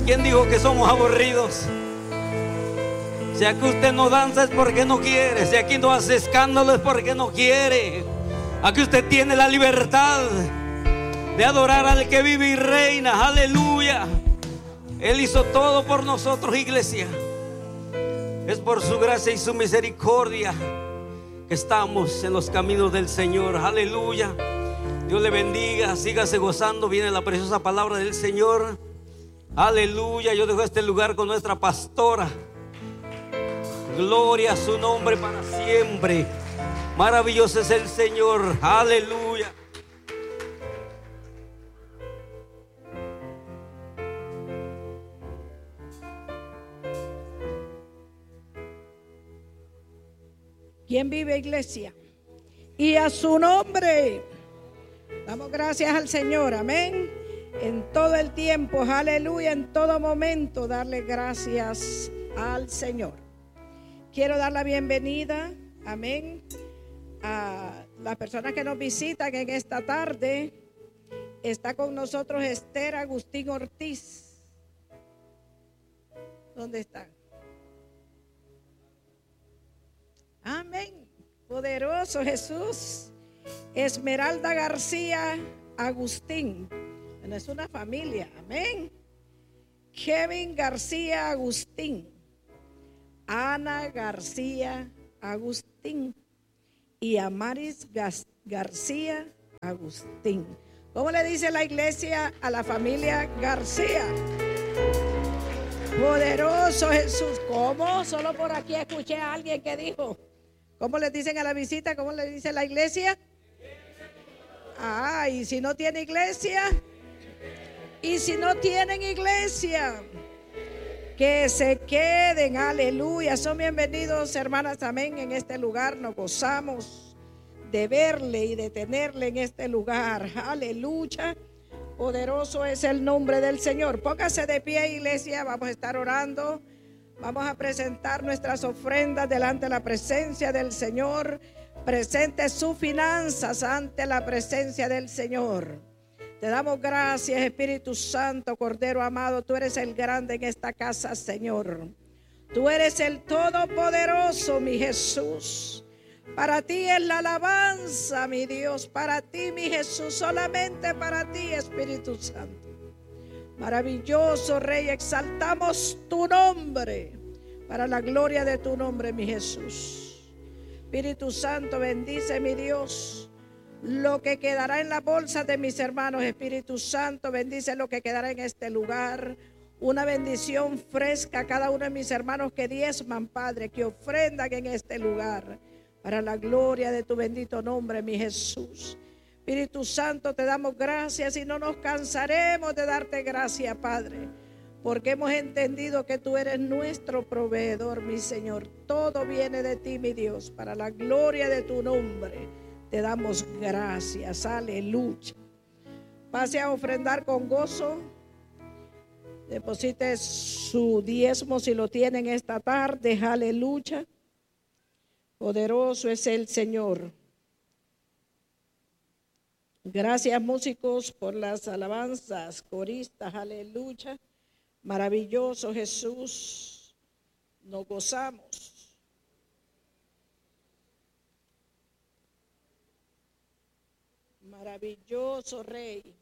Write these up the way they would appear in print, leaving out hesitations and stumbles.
¿Quién dijo que somos aburridos? Si aquí usted no danza es porque no quiere. Si aquí no hace escándalo es porque no quiere. Aquí usted tiene la libertad de adorar al que vive y reina. Aleluya. Él hizo todo por nosotros, iglesia. Es por su gracia y su misericordia que estamos en los caminos del Señor. Aleluya. Dios le bendiga, sígase gozando. Viene la preciosa palabra del Señor. Aleluya. Yo dejo este lugar con nuestra pastora. Gloria a su nombre para siempre. Maravilloso es el Señor. Aleluya. ¿Quién vive, iglesia? Y a su nombre damos gracias al Señor, amén. En todo el tiempo, aleluya, en todo momento darle gracias al Señor. Quiero dar la bienvenida, amén, a las personas que nos visitan en esta tarde. Está con nosotros Esther Agustín Ortiz. ¿Dónde están? Amén. Poderoso Jesús. Esmeralda García Agustín. No es una familia. Amén. Kevin García Agustín. Ana García Agustín. Y Amaris García Agustín. ¿Cómo le dice la iglesia a la familia García? Poderoso Jesús. ¿Cómo? Solo por aquí escuché a alguien que dijo. ¿Cómo le dicen a la visita? ¿Cómo le dice la iglesia? Ah, y si no tiene iglesia. Y si no tienen iglesia, que se queden, aleluya. Son bienvenidos, hermanas, amén. En este lugar nos gozamos de verle y de tenerle en este lugar. Aleluya. Poderoso es el nombre del Señor. Póngase de pie, iglesia. Vamos a estar orando. Vamos a presentar nuestras ofrendas delante de la presencia del Señor. Presente sus finanzas ante la presencia del Señor. Te damos gracias, Espíritu Santo, Cordero amado. Tú eres el grande en esta casa, Señor. Tú eres el todopoderoso, mi Jesús. Para ti es la alabanza, mi Dios. Para ti, mi Jesús. Solamente para ti, Espíritu Santo. Maravilloso Rey, exaltamos tu nombre. Para la gloria de tu nombre, mi Jesús. Espíritu Santo, bendice, mi Dios, lo que quedará en la bolsa de mis hermanos. Espíritu Santo, bendice lo que quedará en este lugar. Una bendición fresca a cada uno de mis hermanos que diezman, Padre, que ofrendan en este lugar. Para la gloria de tu bendito nombre, mi Jesús. Espíritu Santo, te damos gracias y no nos cansaremos de darte gracias, Padre, porque hemos entendido que tú eres nuestro proveedor, mi Señor. Todo viene de ti, mi Dios. Para la gloria de tu nombre, te damos gracias. Aleluya. Pase a ofrendar con gozo. Deposite su diezmo si lo tienen esta tarde. Aleluya. Poderoso es el Señor. Gracias, músicos, por las alabanzas, coristas. Aleluya. Maravilloso Jesús. Nos gozamos. Maravilloso Rey.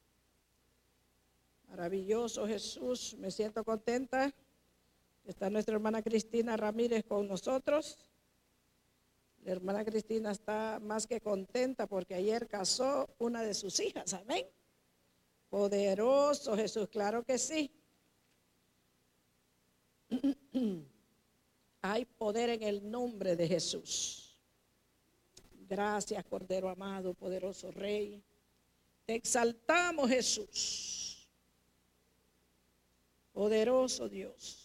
Maravilloso Jesús. Me siento contenta. Está nuestra hermana Cristina Ramírez con nosotros. La hermana Cristina está más que contenta porque ayer casó una de sus hijas. Amén. Poderoso Jesús, claro que sí. Hay poder en el nombre de Jesús. Gracias, Cordero amado, poderoso Rey. Te exaltamos, Jesús. Poderoso Dios.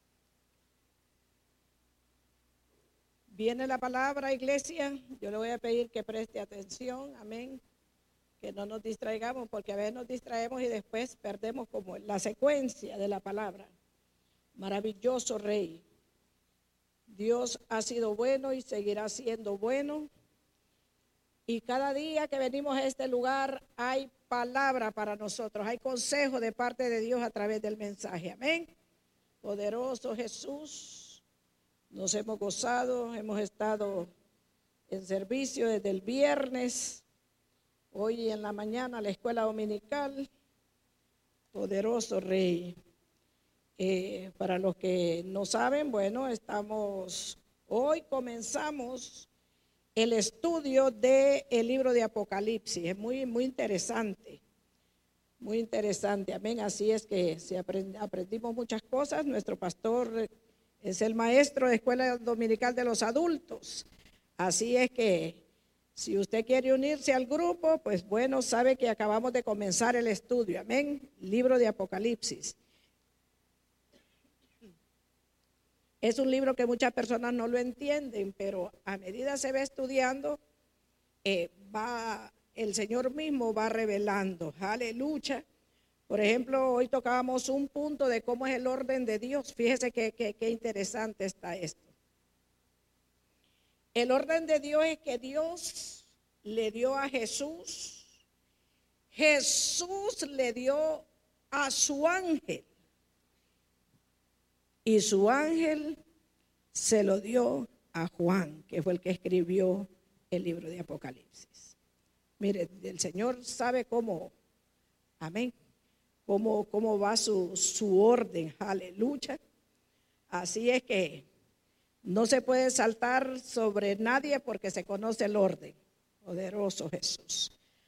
Viene la palabra, iglesia. Yo le voy a pedir que preste atención. Amén. Que no nos distraigamos, porque a veces nos distraemos y después perdemos como la secuencia de la palabra. Maravilloso Rey. Dios ha sido bueno y seguirá siendo bueno. Y cada día que venimos a este lugar hay palabra para nosotros, hay consejo de parte de Dios a través del mensaje. Amén. Poderoso Jesús, nos hemos gozado, hemos estado en servicio desde el viernes, hoy en la mañana la escuela dominical. Poderoso Rey. Para los que no saben, bueno, hoy comenzamos el estudio del libro de Apocalipsis. Es muy interesante, muy interesante, amén. Así es que aprendimos muchas cosas. Nuestro pastor es el maestro de escuela dominical de los adultos. Así es que si usted quiere unirse al grupo, pues bueno, sabe que acabamos de comenzar el estudio, amén, libro de Apocalipsis. Es un libro que muchas personas no lo entienden, pero a medida se va estudiando, el Señor mismo va revelando. Aleluya. Por ejemplo, hoy tocábamos un punto de cómo es el orden de Dios. Fíjese qué interesante está esto. El orden de Dios es que Dios le dio a Jesús, Jesús le dio a su ángel. Y su ángel se lo dio a Juan, que fue el que escribió el libro de Apocalipsis. Mire, el Señor sabe cómo, amén, cómo va su orden, aleluya. Así es que no se puede saltar sobre nadie porque se conoce el orden. Poderoso Jesús.